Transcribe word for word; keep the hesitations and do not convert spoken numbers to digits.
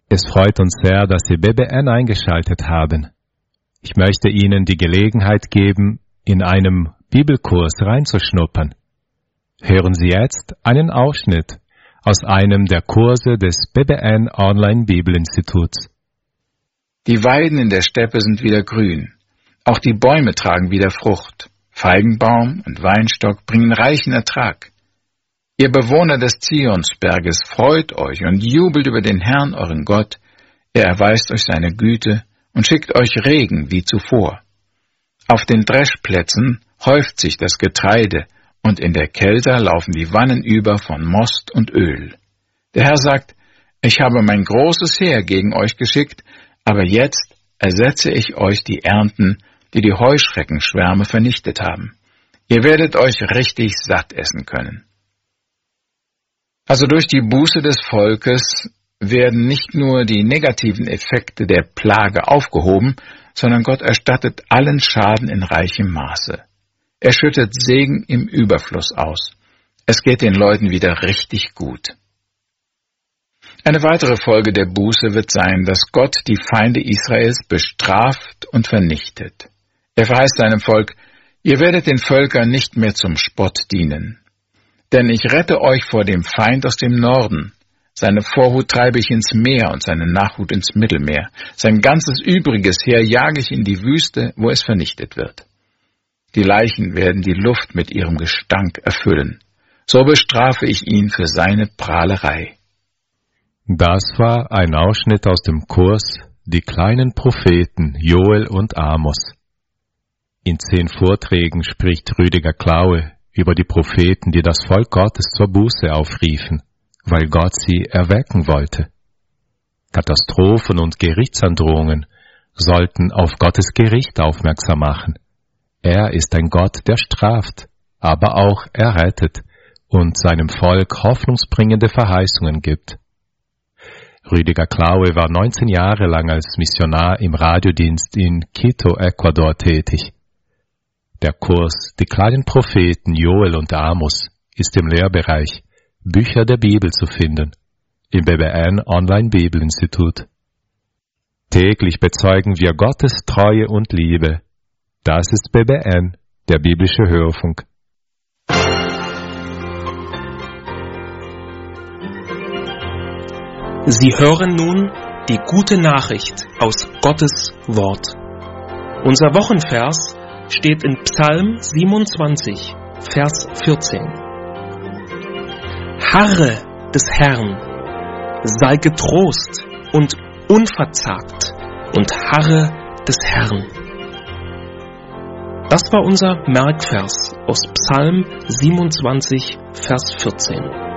Es freut uns sehr, dass Sie B B N eingeschaltet haben. Ich möchte Ihnen die Gelegenheit geben, in einem Bibelkurs reinzuschnuppern. Hören Sie jetzt einen Ausschnitt aus einem der Kurse des B B N Online Bibelinstituts. Die Weiden in der Steppe sind wieder grün. Auch die Bäume tragen wieder Frucht. Feigenbaum und Weinstock bringen reichen Ertrag. Ihr Bewohner des Zionsberges, freut euch und jubelt über den Herrn, euren Gott. Er erweist euch seine Güte und schickt euch Regen wie zuvor. Auf den Dreschplätzen häuft sich das Getreide, und in der Kelter laufen die Wannen über von Most und Öl. Der Herr sagt, ich habe mein großes Heer gegen euch geschickt, aber jetzt ersetze ich euch die Ernten, die die Heuschreckenschwärme vernichtet haben. Ihr werdet euch richtig satt essen können. Also durch die Buße des Volkes werden nicht nur die negativen Effekte der Plage aufgehoben, sondern Gott erstattet allen Schaden in reichem Maße. Er schüttet Segen im Überfluss aus. Es geht den Leuten wieder richtig gut. Eine weitere Folge der Buße wird sein, dass Gott die Feinde Israels bestraft und vernichtet. Er verheißt seinem Volk, ihr werdet den Völkern nicht mehr zum Spott dienen. Denn ich rette euch vor dem Feind aus dem Norden. Seine Vorhut treibe ich ins Meer und seine Nachhut ins Mittelmeer. Sein ganzes übriges Heer jage ich in die Wüste, wo es vernichtet wird. Die Leichen werden die Luft mit ihrem Gestank erfüllen. So bestrafe ich ihn für seine Prahlerei. Das war ein Ausschnitt aus dem Kurs Die kleinen Propheten Joel und Amos. In zehn Vorträgen spricht Rüdiger Klaue über die Propheten, die das Volk Gottes zur Buße aufriefen, weil Gott sie erwecken wollte. Katastrophen und Gerichtsandrohungen sollten auf Gottes Gericht aufmerksam machen. Er ist ein Gott, der straft, aber auch errettet und seinem Volk hoffnungsbringende Verheißungen gibt. Rüdiger Klaue war neunzehn Jahre lang als Missionar im Radiodienst in Quito, Ecuador tätig. Der Kurs Die kleinen Propheten Joel und Amos ist im Lehrbereich Bücher der Bibel zu finden, im B B N Online Bibelinstitut. Täglich bezeugen wir Gottes Treue und Liebe. Das ist B B N, der biblische Hörfunk. Sie hören nun die gute Nachricht aus Gottes Wort. Unser Wochenvers steht in Psalm siebenundzwanzig, Vers vierzehn. Harre des Herrn, sei getrost und unverzagt und harre des Herrn. Das war unser Merkvers aus Psalm siebenundzwanzig, Vers vierzehn.